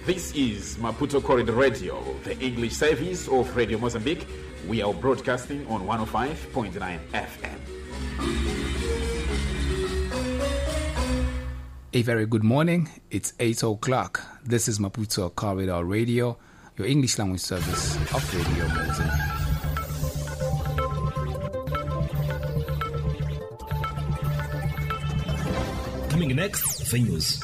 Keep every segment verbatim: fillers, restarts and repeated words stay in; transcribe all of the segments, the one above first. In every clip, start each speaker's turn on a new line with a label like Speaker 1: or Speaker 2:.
Speaker 1: This is Maputo Corridor Radio, the English service of Radio Mozambique. We are broadcasting on one oh five point nine F M.
Speaker 2: A very good morning. It's eight o'clock. This is Maputo Corridor Radio, your English language service of Radio Mozambique.
Speaker 3: Coming next, the news.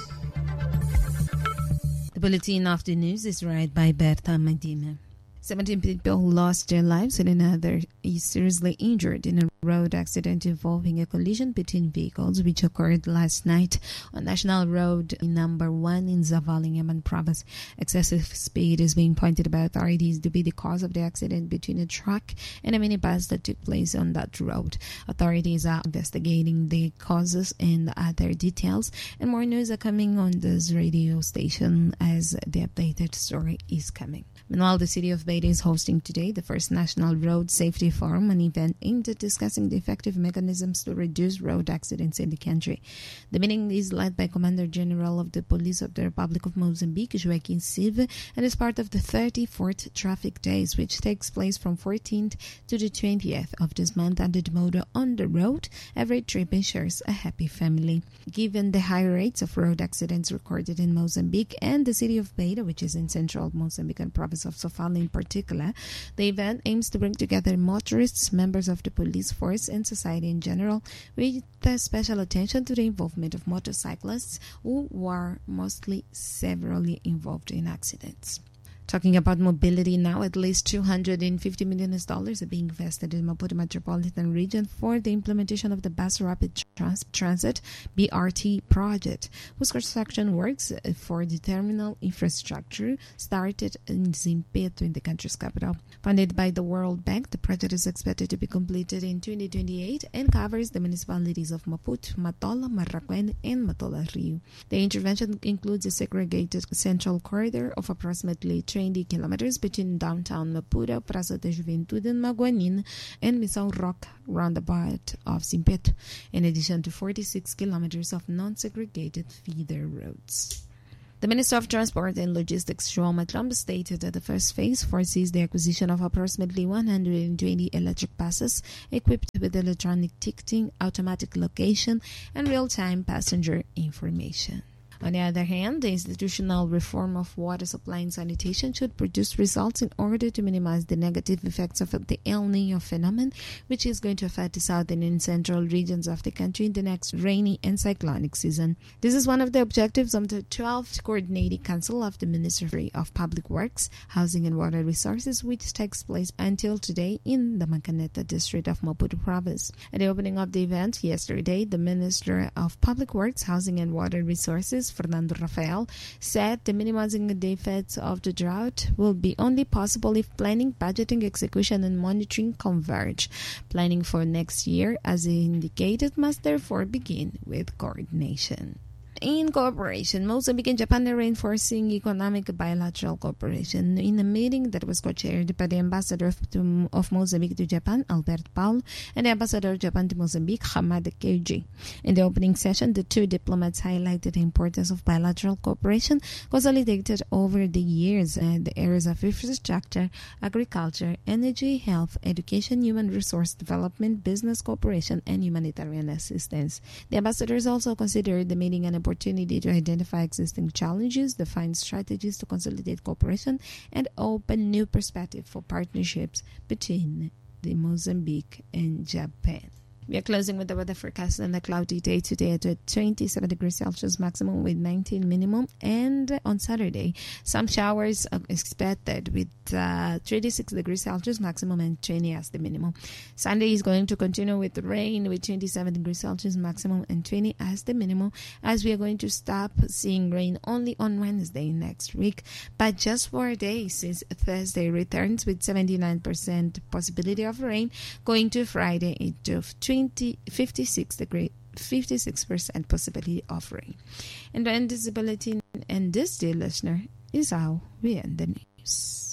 Speaker 4: The bulletin of the news is read by Berta Medina. seventeen people lost their lives and another is seriously injured in a road accident involving a collision between vehicles which occurred last night on National Road number one in Zavalinyaman province. Excessive speed is being pointed by authorities to be the cause of the accident between a truck and a minibus that took place on that road. Authorities are investigating the causes and other details, and more news are coming on this radio station as the updated story is coming. Meanwhile, the city of Beira is hosting today the first National Road Safety Forum, an event aimed at discussing the effective mechanisms to reduce road accidents in the country. The meeting is led by Commander General of the Police of the Republic of Mozambique, Joaquim Silva, and is part of the thirty-fourth Traffic Days, which takes place from fourteenth to the twentieth of this month under the motto "On the Road, Every Trip Ensures a Happy Family." Given the high rates of road accidents recorded in Mozambique and the city of Beira, which is in central Mozambican province of Sofala in particular, the event aims to bring together motorists, members of the police force, and society in general, with special attention to the involvement of motorcyclists who were mostly severely involved in accidents. Talking about mobility now, at least two hundred fifty million dollars are being invested in Maputo Metropolitan Region for the implementation of the Bus Rapid Trans- Transit B R T project, whose construction works for the terminal infrastructure started in Zimpeto in the country's capital. Funded by the World Bank, the project is expected to be completed in twenty twenty-eight and covers the municipalities of Maputo, Matola, Marraquém, and Matola Rio. The intervention includes a segregated central corridor of approximately twenty kilometers between downtown Maputo, Praça da Juventude in Maguanina, and Missão Rock roundabout of Zimpeto, in addition to forty-six kilometers of non-segregated feeder roads. The Minister of Transport and Logistics, João Matramba, stated that the first phase foresees the acquisition of approximately one hundred twenty electric buses equipped with electronic ticketing, automatic location, and real-time passenger information. On the other hand, the institutional reform of water supply and sanitation should produce results in order to minimize the negative effects of the El Niño phenomenon, which is going to affect the southern and central regions of the country in the next rainy and cyclonic season. This is one of the objectives of the twelfth Coordinating Council of the Ministry of Public Works, Housing and Water Resources, which takes place until today in the Macaneta district of Maputo province. At the opening of the event yesterday, the Minister of Public Works, Housing and Water Resources, Fernando Rafael, said the minimizing the effects of the drought will be only possible if planning, budgeting, execution, and monitoring converge. Planning for next year, as indicated, must therefore begin with coordination. In cooperation, Mozambique and Japan are reinforcing economic bilateral cooperation in a meeting that was co-chaired by the Ambassador of, to, of Mozambique to Japan, Alberto Paulo, and the Ambassador of Japan to Mozambique, Hamada Keiji. In the opening session, the two diplomats highlighted the importance of bilateral cooperation consolidated over the years in the areas of infrastructure, agriculture, energy, health, education, human resource development, business cooperation, and humanitarian assistance. The ambassadors also considered the meeting an opportunity to identify existing challenges, define strategies to consolidate cooperation, and open new perspectives for partnerships between the Mozambique and Japan. We are closing with the weather forecast and a cloudy day today at twenty-seven degrees Celsius maximum with nineteen minimum, and on Saturday some showers are expected with uh, thirty-six degrees Celsius maximum and twenty as the minimum. Sunday is going to continue with rain with twenty-seven degrees Celsius maximum and twenty as the minimum, as we are going to stop seeing rain only on Wednesday next week, but just for a day, since Thursday returns with seventy-nine percent possibility of rain, going to Friday into fifty-six degree, fifty-six percent possibility of rain. And then this bulletin and this, dear listener, is how we end the news.